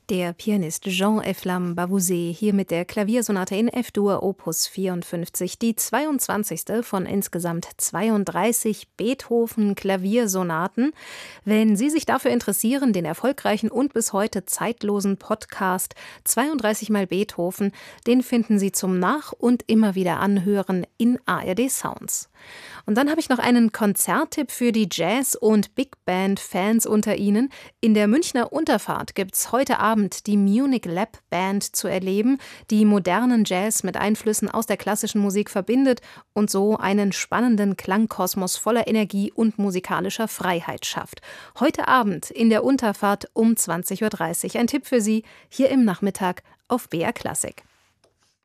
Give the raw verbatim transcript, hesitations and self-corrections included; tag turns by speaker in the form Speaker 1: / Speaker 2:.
Speaker 1: Der Pianist Jean-Eflamme Bavouzet hier mit der Klaviersonate in F-Dur Opus vierundfünfzig, die zweiundzwanzigste von insgesamt zweiunddreißig Beethoven-Klaviersonaten. Wenn Sie sich dafür interessieren, den erfolgreichen und bis heute zeitlosen Podcast zweiunddreißig mal Beethoven, den finden Sie zum Nach- und immer wieder Anhören in A R D Sounds. Und dann habe ich noch einen Konzerttipp für die Jazz- und Big Band-Fans unter Ihnen. In der Münchner Unterfahrt gibt's heute Abend die Munich Lab Band zu erleben, die modernen Jazz mit Einflüssen aus der klassischen Musik verbindet und so einen spannenden Klangkosmos voller Energie und musikalischer Freiheit schafft. Heute Abend in der Unterfahrt um zwanzig Uhr dreißig. Ein Tipp für Sie hier im Nachmittag auf B R Klassik.